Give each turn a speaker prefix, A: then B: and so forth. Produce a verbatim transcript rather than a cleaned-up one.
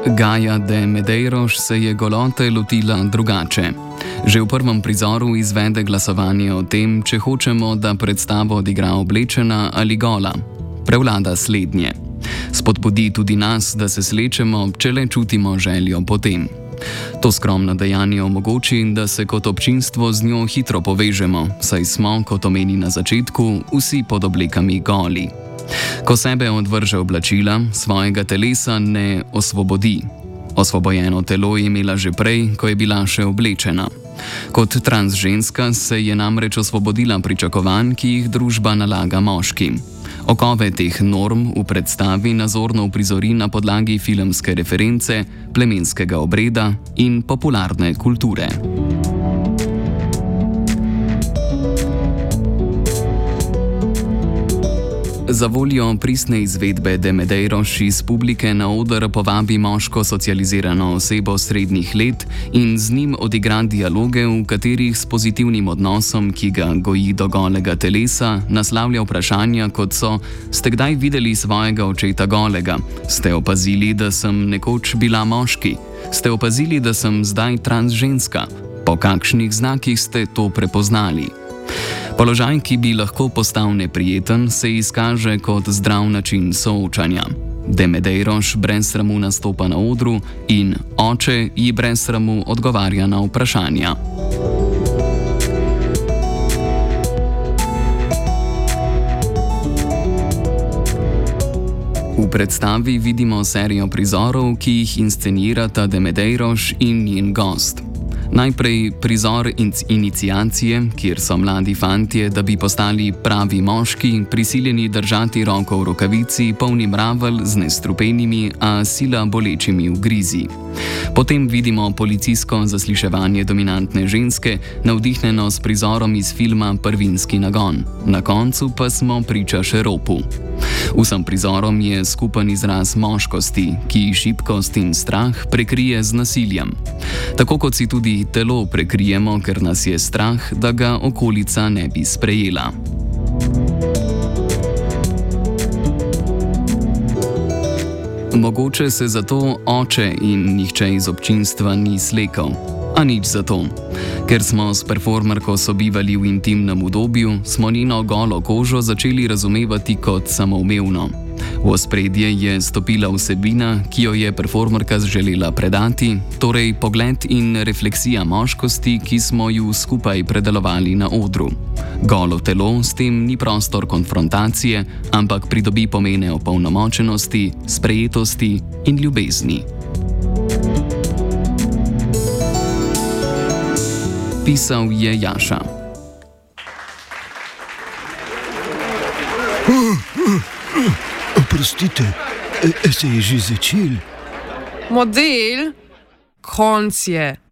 A: Gaja de Medeiros se je golote lotila drugače. Že v prvem prizoru izvede glasovanje o tem, če hočemo, da predstavo odigra oblečena ali gola. Prevlada slednje. Spodbudi tudi nas, da se slečemo, če le čutimo željo po tem. To skromno dejanje omogoči, da se kot občinstvo z njo hitro povežemo, saj smo, kot omeni na začetku, vsi pod oblekami goli. Ko sebe odvrže oblačila, svojega telesa ne osvobodi. Osvobojeno telo je imela že prej, ko je bila še oblečena. Kot transženska se je namreč osvobodila pričakovanj, ki jih družba nalaga moškim. Okove teh norm v predstavi nazorno uprizori na podlagi filmske reference, plemenskega obreda in popularne kulture. Za voljo pristne izvedbe de Medeiros iz publike na oder povabi moško socializirano osebo srednjih let in z njim odigra dialoge, v katerih s pozitivnim odnosom, ki ga goji do golega telesa, naslavlja vprašanja, kot so: ste kdaj videli svojega očeta golega? Ste opazili, da sem nekoč bila moški? Ste opazili, da sem zdaj transženska? Po kakšnih znakih ste to prepoznali? Položaj, ki bi lahko postal neprijeten, se izkaže kot zdrav način soočanja. De Medeiros brez sramu nastopa na odru in oče ji brez sramu odgovarja na vprašanja. V predstavi vidimo serijo prizorov, ki jih inscenirata de Medeiros in njen gost. Najprej prizor iniciacije, kjer so mladi fantje, da bi postali pravi moški, prisiljeni držati roko v rokavici, polni mravelj z nestrupenimi, a sila bolečimi ugrizi. Potem vidimo policijsko zasliševanje dominantne ženske, navdihnjeno s prizorom iz filma Prvinski nagon. Na koncu pa smo priča še ropu. Vsem prizorom je skupen izraz moškosti, ki šibkost in strah prekrije z nasiljem. Tako kot si tudi telo prekrijemo, ker nas je strah, da ga okolica ne bi sprejela. Mogoče se zato oče in nihče iz občinstva ni slekal. A nič zato. Ker smo s performerko sobivali v intimnem udobju, smo njeno golo kožo začeli razumevati kot samoumevno. V ospredje je stopila vsebina, ki jo je performerka želela predati, torej pogled in refleksija moškosti, ki smo ju skupaj predelovali na odru. Golo telo s tem ni prostor konfrontacije, ampak pridobi pomene opolnomočenosti, sprejetosti in ljubezni. Pisal je Jaša.
B: Oprostite, se je že začel?
C: Model? Konc je.